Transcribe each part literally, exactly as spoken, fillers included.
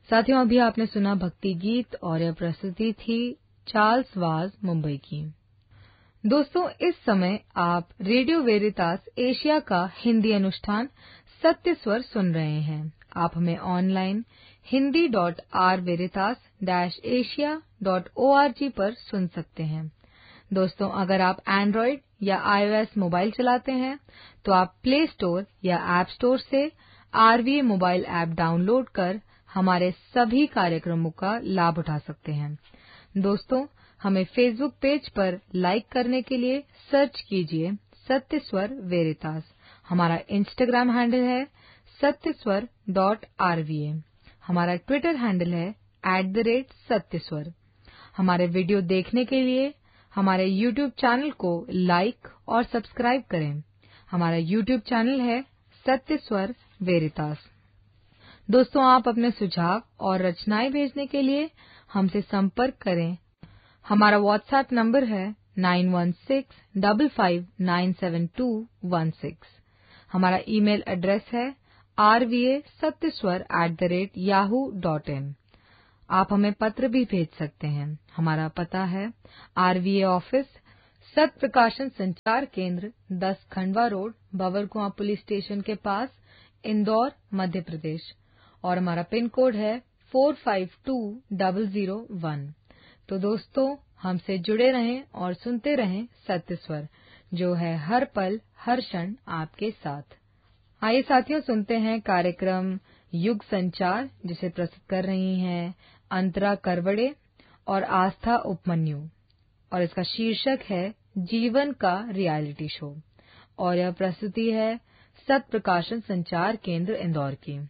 साथियों, अभी आपने सुना भक्ति गीत और यह प्रस्तुति थी चार्ल्स वाज मुंबई की। दोस्तों, इस समय आप रेडियो वेरितास एशिया का हिंदी अनुष्ठान सत्य स्वर सुन रहे हैं। आप हमें online Hindi dot are वेरितास dash Asia dot O R G पर सुन सकते हैं। दोस्तों, अगर आप एंड्रॉयड या आईओएस मोबाइल चलाते हैं तो आप प्ले स्टोर या ऐप स्टोर से आरवीए मोबाइल ऐप डाउनलोड कर हमारे सभी कार्यक्रमों का लाभ उठा सकते हैं। दोस्तों, हमें फेसबुक पेज पर लाइक करने के लिए सर्च कीजिए सत्य स्वर वेरितास। हमारा इंस्टाग्राम हैंडल है सत्य स्वर डॉट आरवीए। हमारा ट्विटर हैंडल है एट द रेट सत्य स्वर। हमारे वीडियो देखने के लिए हमारे यूट्यूब चैनल को लाइक और सब्सक्राइब करें। हमारा यूट्यूब चैनल है सत्य स्वर वेरितास। दोस्तों, आप अपने सुझाव और रचनाएं भेजने के लिए हमसे संपर्क करें। हमारा व्हाट्सएप नंबर है nine one six five five nine seven to one six. हमारा ईमेल एड्रेस है are V A सत्यस्वर at the rate Yahoo dot in. आप हमें पत्र भी भेज सकते हैं। हमारा पता है आरवीए ऑफिस, सत्य प्रकाशन संचार केंद्र, दस Khandwa road, Bhanwarkuan police station के पास, इंदौर, मध्य प्रदेश। और हमारा पिन कोड है four five to zero zero one. तो दोस्तों, हमसे जुड़े रहें और सुनते रहें सत्य स्वर, जो है हर पल हर क्षण आपके साथ। आइए साथियों, सुनते हैं कार्यक्रम युग संचार, जिसे प्रस्तुत कर रही हैं अंतरा करवड़े और आस्था उपमन्यु, और इसका शीर्षक है जीवन का रियलिटी शो, और यह प्रस्तुति है सत्य प्रकाशन संचार केंद्र इंदौर की।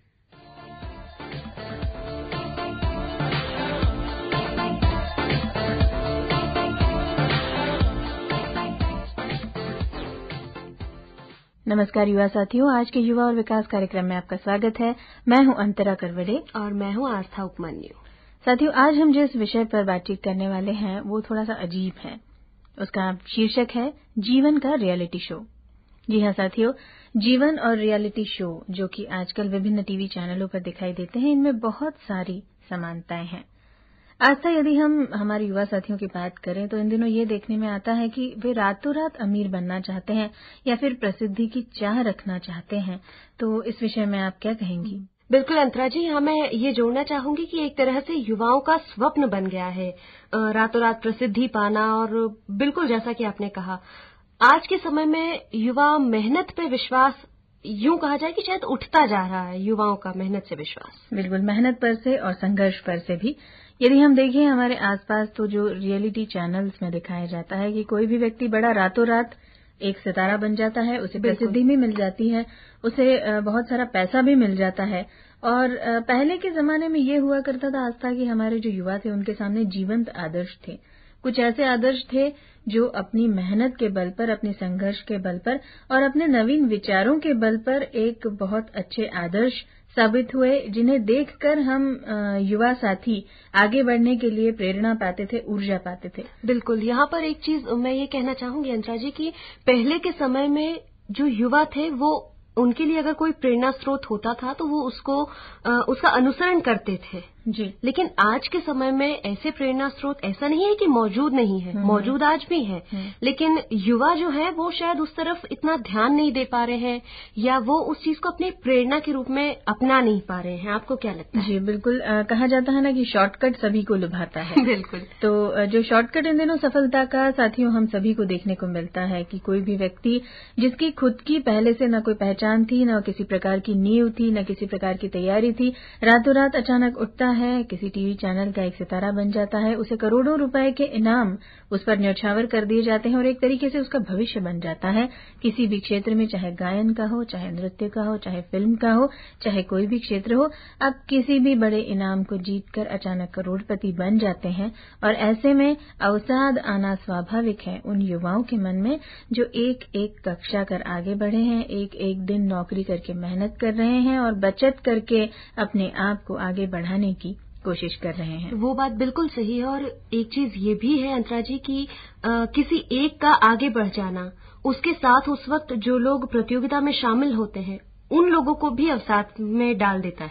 नमस्कार युवा साथियों, आज के युवा और विकास कार्यक्रम में आपका स्वागत है। मैं हूं अंतरा करवड़े और मैं हूं आस्था उपमन्यु। साथियों, आज हम जिस विषय पर बातचीत करने वाले हैं वो थोड़ा सा अजीब है। उसका शीर्षक है जीवन का रियलिटी शो। जी हाँ साथियों, जीवन और रियलिटी शो जो कि आजकल विभिन्न टीवी चैनलों पर दिखाई देते हैं, इनमें बहुत सारी समानताएं हैं। आस्था, यदि हम हमारे युवा साथियों की बात करें तो इन दिनों ये देखने में आता है कि वे रातों रात अमीर बनना चाहते हैं या फिर प्रसिद्धि की चाह रखना चाहते हैं। तो इस विषय में आप क्या कहेंगी? बिल्कुल अंतरा जी, हाँ, मैं ये जोड़ना चाहूंगी कि एक तरह से युवाओं का स्वप्न बन गया है रातों रात प्रसिद्धि पाना। और बिल्कुल जैसा कि आपने कहा, आज के समय में युवा मेहनत पे विश्वास, यूं कहा जाए कि शायद उठता जा रहा है युवाओं का मेहनत से विश्वास। बिल्कुल, मेहनत पर से और संघर्ष पर से भी। यदि हम देखें हमारे आसपास तो जो रियलिटी चैनल्स में दिखाया जाता है कि कोई भी व्यक्ति बड़ा रातों रात एक सितारा बन जाता है, उसे प्रसिद्धि भी मिल जाती है, उसे बहुत सारा पैसा भी मिल जाता है। और पहले के जमाने में ये हुआ करता था आस्था कि हमारे जो युवा थे उनके सामने जीवंत आदर्श थे। कुछ ऐसे आदर्श थे जो अपनी मेहनत के बल पर, अपने संघर्ष के बल पर और अपने नवीन विचारों के बल पर एक बहुत अच्छे आदर्श साबित हुए, जिन्हें देखकर हम युवा साथी आगे बढ़ने के लिए प्रेरणा पाते थे, ऊर्जा पाते थे। बिल्कुल, यहाँ पर एक चीज मैं ये कहना चाहूंगी अंतरा जी कि पहले के समय में जो युवा थे वो, उनके लिए अगर कोई प्रेरणा स्रोत होता था तो वो उसको आ, उसका अनुसरण करते थे जी। लेकिन आज के समय में ऐसे प्रेरणा स्रोत ऐसा नहीं है कि मौजूद नहीं है, मौजूद आज भी है, लेकिन युवा जो है वो शायद उस तरफ इतना ध्यान नहीं दे पा रहे हैं या वो उस चीज को अपनी प्रेरणा के रूप में अपना नहीं पा रहे हैं। आपको क्या लगता है? जी बिल्कुल, आ, कहा जाता है ना कि शॉर्टकट सभी को लुभाता है। बिल्कुल। तो जो शॉर्टकट इन दिनों सफलता का साथियों हम सभी को देखने को मिलता है कि कोई भी व्यक्ति जिसकी खुद की पहले से न कोई पहचान थी, न किसी प्रकार की नींव थी, न किसी प्रकार की तैयारी थी, रातों रात अचानक उठता है, किसी टीवी चैनल का एक सितारा बन जाता है, उसे करोड़ों रुपए के इनाम उस पर न्यौछावर कर दिए जाते हैं और एक तरीके से उसका भविष्य बन जाता है किसी भी क्षेत्र में, चाहे गायन का हो, चाहे नृत्य का हो, चाहे फिल्म का हो, चाहे कोई भी क्षेत्र हो। आप किसी भी बड़े इनाम को जीतकर अचानक करोड़पति बन जाते हैं और ऐसे में अवसाद आना स्वाभाविक है उन युवाओं के मन में जो एक एक कक्षा कर आगे बढ़े हैं, एक एक दिन नौकरी करके मेहनत कर रहे हैं और बचत करके अपने आप को आगे बढ़ाने की कोशिश कर रहे हैं। वो बात बिल्कुल सही है। और एक चीज ये भी है अंतरा जी कि आ, किसी एक का आगे बढ़ जाना, उसके साथ उस वक्त जो लोग प्रतियोगिता में शामिल होते हैं उन लोगों को भी अवसाद में डाल देता है।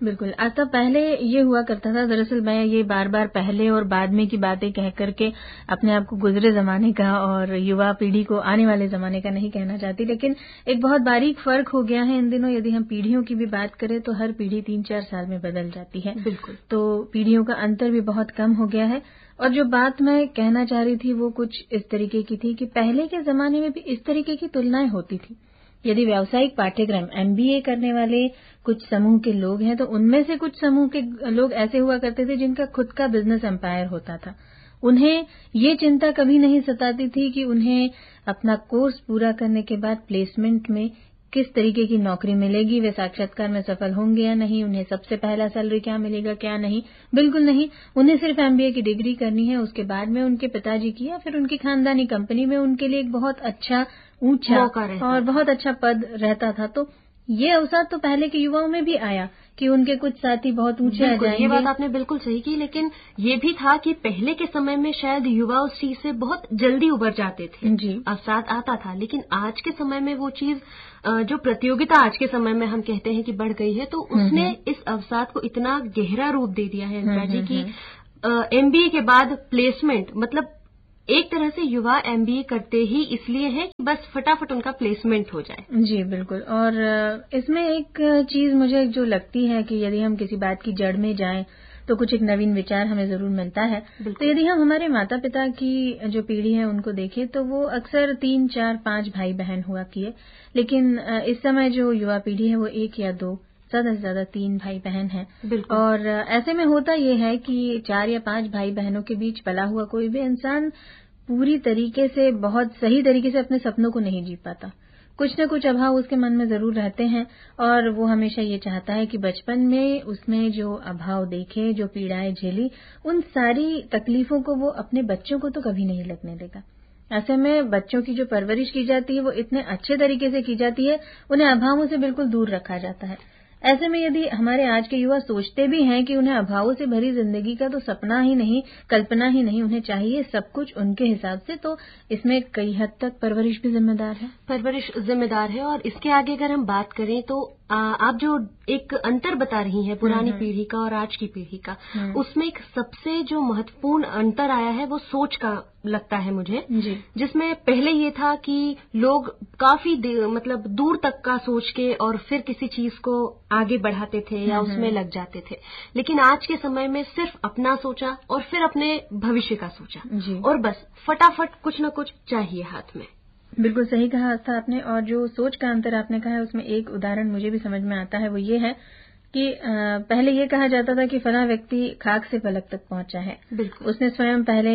बिल्कुल। अच्छा, पहले ये हुआ करता था, दरअसल मैं ये बार बार पहले और बाद में की बातें कह करके अपने आप को गुजरे जमाने का और युवा पीढ़ी को आने वाले जमाने का नहीं कहना चाहती, लेकिन एक बहुत बारीक फर्क हो गया है इन दिनों। यदि हम पीढ़ियों की भी बात करें तो हर पीढ़ी तीन चार साल में बदल जाती है। बिल्कुल। तो पीढ़ियों का अंतर भी बहुत कम हो गया है। और जो बात मैं कहना चाह रही थी वो कुछ इस तरीके की थी कि पहले के जमाने में भी इस तरीके की तुलनाएं होती थी। यदि व्यावसायिक पाठ्यक्रम एमबीए करने वाले कुछ समूह के लोग हैं तो उनमें से कुछ समूह के लोग ऐसे हुआ करते थे जिनका खुद का बिजनेस एम्पायर होता था। उन्हें ये चिंता कभी नहीं सताती थी कि उन्हें अपना कोर्स पूरा करने के बाद प्लेसमेंट में किस तरीके की नौकरी मिलेगी, वे साक्षात्कार में सफल होंगे या नहीं, उन्हें सबसे पहला सैलरी क्या मिलेगा क्या नहीं। बिल्कुल नहीं, उन्हें सिर्फ एमबीए की डिग्री करनी है। उसके बाद में उनके पिताजी की या फिर उनकी खानदानी कंपनी में उनके लिए एक बहुत अच्छा ऊंचा और बहुत अच्छा पद रहता था। तो ये अवसर तो पहले के युवाओं में भी आया कि उनके कुछ साथी बहुत ऊंचे आ जाएंगे। ये बात आपने बिल्कुल सही की, लेकिन ये भी था कि पहले के समय में शायद युवा उस चीज से बहुत जल्दी उबर जाते थे, जी। अवसाद आता था। लेकिन आज के समय में वो चीज, जो प्रतियोगिता आज के समय में हम कहते हैं कि बढ़ गई है, तो उसने इस अवसाद को इतना गहरा रूप दे दिया है अंतरा जी की एमबीए के बाद प्लेसमेंट, मतलब एक तरह से युवा एमबीए करते ही इसलिए है कि बस फटाफट उनका प्लेसमेंट हो जाए। जी बिल्कुल। और इसमें एक चीज मुझे जो लगती है कि यदि हम किसी बात की जड़ में जाएं तो कुछ एक नवीन विचार हमें जरूर मिलता है। तो यदि हम हमारे माता पिता की जो पीढ़ी है उनको देखें तो वो अक्सर तीन चार पांच भाई बहन हुआ किए, लेकिन इस समय जो युवा पीढ़ी है वो एक या दो, ज्यादा से ज्यादा तीन भाई बहन हैं। और ऐसे में होता ये है कि चार या पांच भाई बहनों के बीच पला हुआ कोई भी इंसान पूरी तरीके से, बहुत सही तरीके से अपने सपनों को नहीं जी पाता। कुछ न कुछ अभाव उसके मन में जरूर रहते हैं और वो हमेशा ये चाहता है कि बचपन में उसमें जो अभाव देखे, जो पीड़ाएं झेली, उन सारी तकलीफों को वो अपने बच्चों को तो कभी नहीं लगने देगा। ऐसे में बच्चों की जो परवरिश की जाती है वो इतने अच्छे तरीके से की जाती है, उन्हें अभावों से बिल्कुल दूर रखा जाता है। ऐसे में यदि हमारे आज के युवा सोचते भी हैं कि उन्हें अभावों से भरी जिंदगी का तो सपना ही नहीं, कल्पना ही नहीं, उन्हें चाहिए सब कुछ उनके हिसाब से, तो इसमें कई हद तक परवरिश भी जिम्मेदार है। परवरिश जिम्मेदार है। और इसके आगे अगर हम बात करें तो आ, आप जो एक अंतर बता रही हैं पुरानी पीढ़ी का और आज की पीढ़ी का, उसमें एक सबसे जो महत्वपूर्ण अंतर आया है वो सोच का लगता है मुझे, जिसमें पहले ये था कि लोग काफी मतलब दूर तक का सोच के और फिर किसी चीज को आगे बढ़ाते थे या उसमें लग जाते थे। लेकिन आज के समय में सिर्फ अपना सोचा और फिर अपने भविष्य का सोचा और बस फटाफट कुछ न कुछ चाहिए हाथ में। बिल्कुल सही कहा था आपने। और जो सोच का अंतर आपने कहा है उसमें एक उदाहरण मुझे भी समझ में आता है, वो ये है कि पहले ये कहा जाता था कि फला व्यक्ति खाक से फलक तक पहुंचा है। उसने स्वयं पहले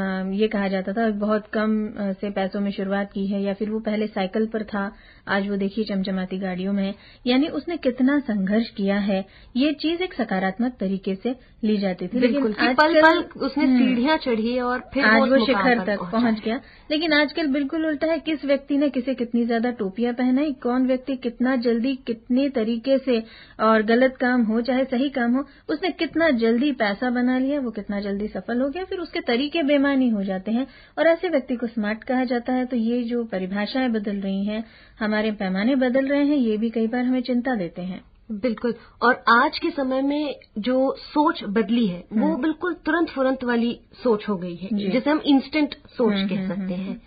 ये कहा जाता था बहुत कम से पैसों में शुरुआत की है, या फिर वो पहले साइकिल पर था, आज वो देखिए चमचमाती गाड़ियों में है। यानी उसने कितना संघर्ष किया है, ये चीज एक सकारात्मक तरीके से ली जाती थी। लेकिन आजकल उसने सीढ़ियां चढ़ी और फिर आज वो शिखर तक पहुंच गया। लेकिन आजकल बिल्कुल उल्टा है, किस व्यक्ति ने किसे कितनी ज्यादा टोपियां पहनाई, कौन व्यक्ति कितना जल्दी कितने तरीके से, और गलत काम हो चाहे सही काम हो, उसने कितना जल्दी पैसा बना लिया, वो कितना जल्दी सफल हो गया, फिर उसके तरीके बेमानी हो जाते हैं और ऐसे व्यक्ति को स्मार्ट कहा जाता है। तो ये जो परिभाषाएं बदल रही हैं, हमारे पैमाने बदल रहे हैं, ये भी कई बार हमें चिंता देते हैं। बिल्कुल। और आज के समय में जो सोच बदली है वो बिल्कुल तुरंत फुरंत वाली सोच हो गई है, जिसे हम इंस्टेंट सोच कह सकते हैं।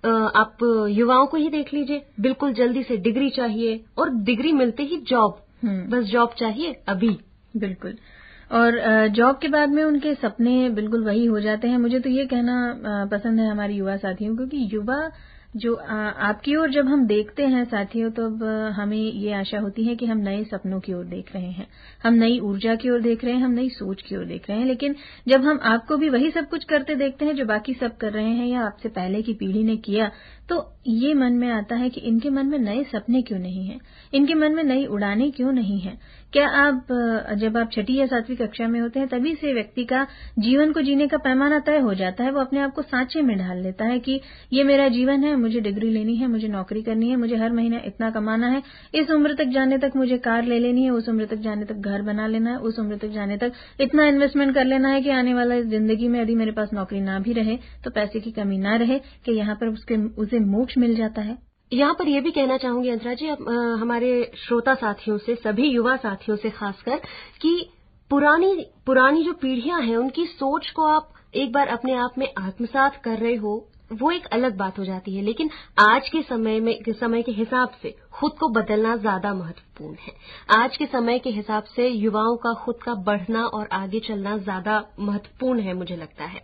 आप युवाओं को ही देख लीजिए, बिल्कुल जल्दी से डिग्री चाहिए और डिग्री मिलते ही जॉब, बस जॉब चाहिए अभी। बिल्कुल। और जॉब के बाद में उनके सपने बिल्कुल वही हो जाते हैं। मुझे तो ये कहना पसंद है हमारे युवा साथियों को कि युवा जो आपकी ओर जब हम देखते हैं साथियों, तो अब हमें ये आशा होती है कि हम नए सपनों की ओर देख रहे हैं, हम नई ऊर्जा की ओर देख रहे हैं, हम नई सोच की ओर देख रहे हैं। लेकिन जब हम आपको भी वही सब कुछ करते देखते हैं जो बाकी सब कर रहे हैं या आपसे पहले की पीढ़ी ने किया, तो ये मन में आता है कि इनके मन में नए सपने क्यों नहीं हैं, इनके मन में नई उड़ानें क्यों नहीं हैं। क्या आप जब आप छठी या सातवीं कक्षा में होते हैं तभी से व्यक्ति का जीवन को जीने का पैमाना तय हो जाता है, वो अपने आप को सांचे में ढाल लेता है कि ये मेरा जीवन है, मुझे डिग्री लेनी है, मुझे नौकरी करनी है, मुझे हर महीना इतना कमाना है, इस उम्र तक जाने तक मुझे कार ले लेनी है, उस उम्र तक जाने तक घर बना लेना है, उस उम्र तक जाने तक इतना इन्वेस्टमेंट कर लेना है कि आने वाला जिंदगी में यदि मेरे पास नौकरी ना भी रहे तो पैसे की कमी ना रहे कि यहाँ पर उसके उसे मोक्ष मिल जाता है। यहाँ पर यह भी कहना चाहूंगी अंतरा जी, अब हमारे श्रोता साथियों से, सभी युवा साथियों से खासकर, कि पुरानी पुरानी जो पीढ़ियां हैं उनकी सोच को आप एक बार अपने आप में आत्मसात कर रहे हो, वो एक अलग बात हो जाती है, लेकिन आज के समय में समय के हिसाब से खुद को बदलना ज्यादा महत्वपूर्ण है। आज के समय के हिसाब से युवाओं का खुद का बढ़ना और आगे चलना ज्यादा महत्वपूर्ण है, मुझे लगता है।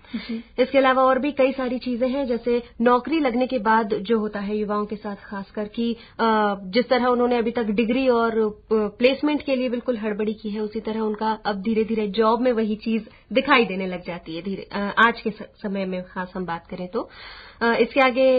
इसके अलावा और भी कई सारी चीजें हैं, जैसे नौकरी लगने के बाद जो होता है युवाओं के साथ खासकर कि जिस तरह उन्होंने अभी तक डिग्री और प्लेसमेंट के लिए बिल्कुल हड़बड़ी की है, उसी तरह उनका अब धीरे धीरे जॉब में वही चीज दिखाई देने लग जाती है धीरे आज के समय में। खास हम बात करें तो इसके आगे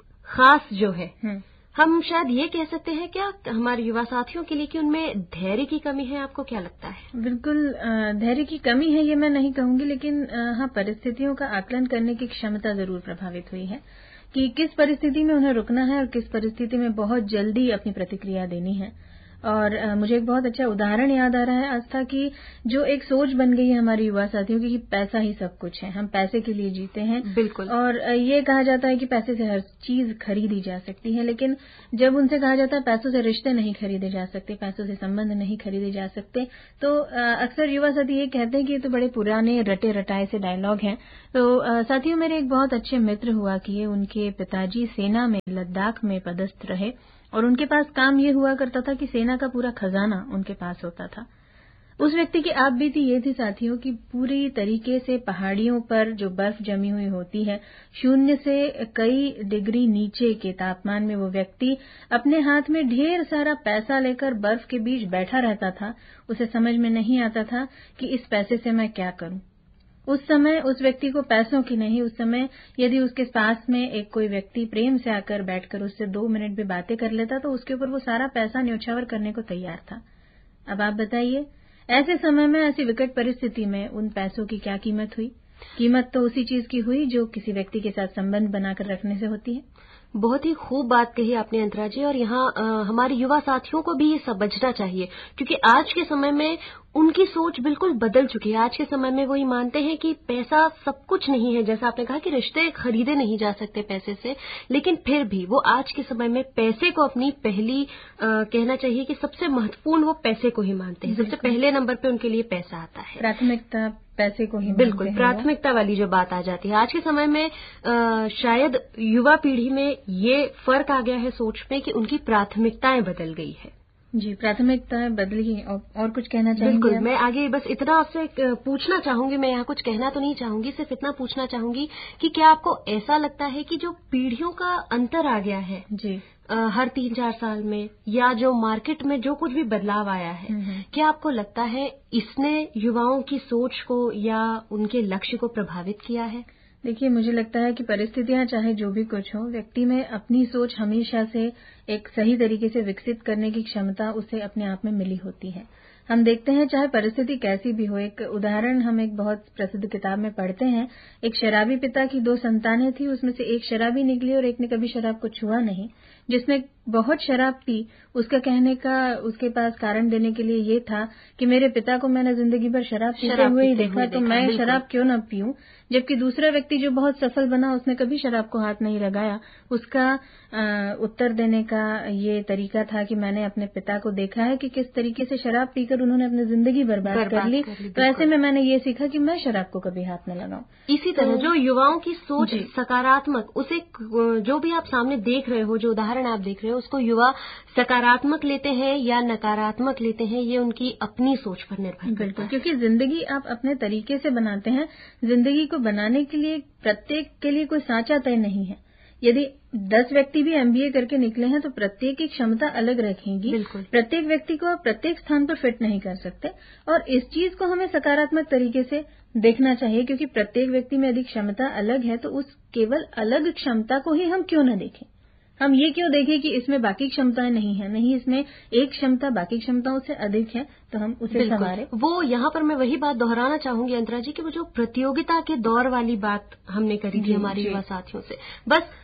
खास जो है, हम शायद ये कह सकते हैं क्या हमारे युवा साथियों के लिए कि उनमें धैर्य की कमी है? आपको क्या लगता है? बिल्कुल धैर्य की कमी है ये मैं नहीं कहूंगी, लेकिन हाँ, परिस्थितियों का आकलन करने की क्षमता जरूर प्रभावित हुई है कि किस परिस्थिति में उन्हें रुकना है और किस परिस्थिति में बहुत जल्दी अपनी प्रतिक्रिया देनी है। और आ, मुझे एक बहुत अच्छा उदाहरण याद आ रहा है आस्था की, जो एक सोच बन गई है हमारे युवा साथियों की कि पैसा ही सब कुछ है, हम पैसे के लिए जीते हैं। बिल्कुल। और आ, ये कहा जाता है कि पैसे से हर चीज खरीदी जा सकती है, लेकिन जब उनसे कहा जाता है पैसों से रिश्ते नहीं खरीदे जा सकते, पैसों से संबंध नहीं खरीदे जा सकते, तो आ, अक्सर युवा साथी ये कहते हैं कि ये तो बड़े पुराने रटे रटाए से डायलॉग हैं। तो आ, साथियों, मेरे एक बहुत अच्छे मित्र हुआ कि उनके पिताजी सेना में लद्दाख में पदस्थ रहे और उनके पास काम ये हुआ करता था कि सेना का पूरा खजाना उनके पास होता था। उस व्यक्ति की आप बीती ये थी साथियों कि पूरी तरीके से पहाड़ियों पर जो बर्फ जमी हुई होती है, शून्य से कई डिग्री नीचे के तापमान में वो व्यक्ति अपने हाथ में ढेर सारा पैसा लेकर बर्फ के बीच बैठा रहता था। उसे समझ में नहीं आता था कि इस पैसे से मैं क्या करूं। उस समय उस व्यक्ति को पैसों की नहीं, उस समय यदि उसके पास में एक कोई व्यक्ति प्रेम से आकर बैठकर उससे दो मिनट भी बातें कर लेता तो उसके ऊपर वो सारा पैसा न्योछावर करने को तैयार था। अब आप बताइए, ऐसे समय में, ऐसी विकट परिस्थिति में उन पैसों की क्या कीमत हुई? कीमत तो उसी चीज की हुई जो किसी व्यक्ति के साथ संबंध बनाकर रखने से होती है। बहुत ही खूब बात कही आपने अंतरा जी, और यहाँ हमारे युवा साथियों को भी ये समझना चाहिए, क्योंकि आज के समय में उनकी सोच बिल्कुल बदल चुकी है। आज के समय में वो ये मानते हैं कि पैसा सब कुछ नहीं है, जैसा आपने कहा कि रिश्ते खरीदे नहीं जा सकते पैसे से, लेकिन फिर भी वो आज के समय में पैसे को अपनी पहली आ, कहना चाहिए कि सबसे महत्वपूर्ण वो पैसे को ही मानते हैं। सबसे पहले नंबर पे उनके लिए पैसा आता है, प्राथमिकता पैसे को ही। बिल्कुल, प्राथमिकता वाली जो बात आ जाती है आज के समय में, आ, शायद युवा पीढ़ी में ये फर्क आ गया है सोच में कि उनकी प्राथमिकताएं बदल गई है। जी, प्राथमिकताएं बदली। और, और कुछ कहना चाहेंगे? बिल्कुल, मैं आगे बस इतना आपसे पूछना चाहूंगी, मैं यहाँ कुछ कहना तो नहीं चाहूंगी, सिर्फ इतना पूछना चाहूंगी कि क्या आपको ऐसा लगता है कि जो पीढ़ियों का अंतर आ गया है जी आ, हर तीन चार साल में, या जो मार्केट में जो कुछ भी बदलाव आया है, क्या आपको लगता है इसने युवाओं की सोच को या उनके लक्ष्य को प्रभावित किया है? देखिए, मुझे लगता है कि परिस्थितियां चाहे जो भी कुछ हो, व्यक्ति में अपनी सोच हमेशा से एक सही तरीके से विकसित करने की क्षमता उसे अपने आप में मिली होती है। हम देखते हैं चाहे परिस्थिति कैसी भी हो। एक उदाहरण हम एक बहुत प्रसिद्ध किताब में पढ़ते हैं। एक शराबी पिता की दो संतानें थी, उसमें से एक शराबी निकली और एक ने कभी शराब को छुआ नहीं। जिसने बहुत शराब पी, उसका कहने का उसके पास कारण देने के लिए ये था कि मेरे पिता को मैंने जिंदगी भर शराब पीते हुए ही देखा, तो मैं शराब क्यों न पीऊं। जबकि दूसरा व्यक्ति जो बहुत सफल बना, उसने कभी शराब को हाथ नहीं लगाया। उसका आ, उत्तर देने का ये तरीका था कि मैंने अपने पिता को देखा है कि किस तरीके से शराब पीकर उन्होंने अपनी जिंदगी बर्बाद कर ली, तो ऐसे में मैंने ये सीखा कि मैं शराब को कभी हाथ न लगाऊं। इसी तरह जो युवाओं की सोच सकारात्मक, उसे जो भी आप सामने देख रहे हो, जो उदाहरण आप देख रहे हो, उसको युवा सकारात्मक लेते हैं या नकारात्मक लेते हैं, ये उनकी अपनी सोच पर निर्भर करता है। क्योंकि जिंदगी आप अपने तरीके से बनाते हैं। जिंदगी को बनाने के लिए प्रत्येक के लिए कोई साँचा तय नहीं है। यदि दस व्यक्ति भी एमबीए करके निकले हैं तो प्रत्येक की क्षमता अलग रखेंगी। प्रत्येक व्यक्ति को आप प्रत्येक स्थान पर फिट नहीं कर सकते, और इस चीज को हमें सकारात्मक तरीके से देखना चाहिए, क्योंकि प्रत्येक व्यक्ति में यदि क्षमता अलग है तो उस केवल अलग क्षमता को ही हम क्यों न देखें। हम ये क्यों देखें कि इसमें बाकी क्षमताएं नहीं है, नहीं, इसमें एक क्षमता बाकी क्षमताओं से अधिक है, तो हम उसे संवारें। वो यहाँ पर मैं वही बात दोहराना चाहूंगी अंतरा जी कि वो जो प्रतियोगिता के दौर वाली बात हमने करी थी हमारे युवा साथियों से, बस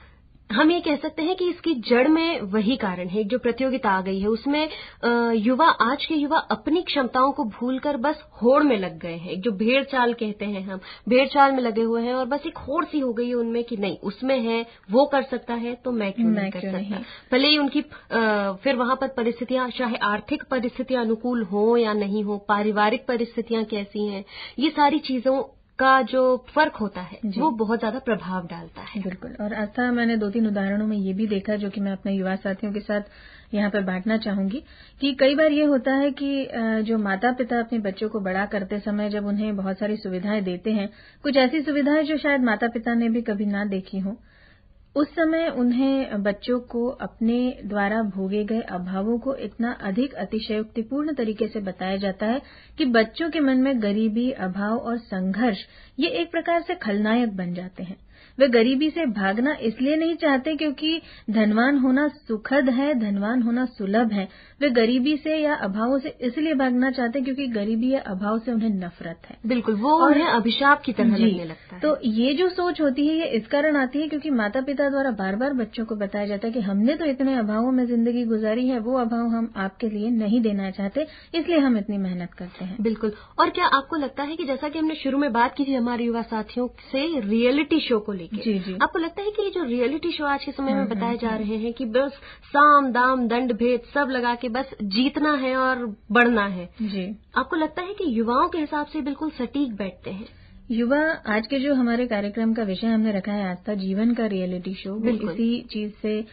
हम ये कह सकते हैं कि इसकी जड़ में वही कारण है, जो प्रतियोगिता आ गई है उसमें युवा, आज के युवा अपनी क्षमताओं को भूलकर बस होड़ में लग गए हैं। जो भेड़ चाल कहते हैं, हम भेड़ चाल में लगे हुए हैं और बस एक होड़ सी हो गई है उनमें कि नहीं, उसमें है, वो कर सकता है तो मैं क्यों नहीं कर सकता। भले ही उनकी आ, फिर वहां पर परिस्थितियां, चाहे आर्थिक परिस्थितियां अनुकूल हो या नहीं हो, पारिवारिक परिस्थितियां कैसी हैं, ये सारी चीजों का जो फर्क होता है वो बहुत ज्यादा प्रभाव डालता है। बिल्कुल। और आस्था, मैंने दो तीन उदाहरणों में ये भी देखा जो कि मैं अपने युवा साथियों के साथ यहाँ पर बांटना चाहूंगी कि कई बार ये होता है कि जो माता पिता अपने बच्चों को बड़ा करते समय जब उन्हें बहुत सारी सुविधाएं देते हैं, कुछ ऐसी सुविधाएं जो शायद माता पिता ने भी कभी ना देखी हो, उस समय उन्हें बच्चों को अपने द्वारा भोगे गए अभावों को इतना अधिक अतिशयोक्तिपूर्ण तरीके से बताया जाता है कि बच्चों के मन में गरीबी, अभाव और संघर्ष ये एक प्रकार से खलनायक बन जाते हैं। वे गरीबी से भागना इसलिए नहीं चाहते क्योंकि धनवान होना सुखद है, धनवान होना सुलभ है। वे गरीबी से या अभावों से इसलिए भागना चाहते क्योंकि गरीबी या अभाव से उन्हें नफरत है। बिल्कुल, वो उन्हें अभिशाप की तरह लगने लगता है। तो ये जो सोच होती है ये इस कारण आती है क्योंकि माता पिता द्वारा बार बार बच्चों को बताया जाता है कि हमने तो इतने अभावों में जिंदगी गुजारी है, वो अभाव हम आपके लिए नहीं देना चाहते, इसलिए हम इतनी मेहनत करते हैं। बिल्कुल। और क्या आपको लगता है कि जैसा कि हमने शुरू में बात की थी हमारे युवा साथियों से रियलिटी शो को लेकर, जी जी, आपको लगता है कि ये जो रियलिटी शो आज के समय में बताए जा रहे हैं कि बस साम दाम दंड भेद सब लगा के बस जीतना है और बढ़ना है, जी, आपको लगता है कि युवाओं के हिसाब से बिल्कुल सटीक बैठते हैं? युवा, आज के जो हमारे कार्यक्रम का विषय हमने रखा है आस्था, जीवन का रियलिटी शो, वो इसी चीज से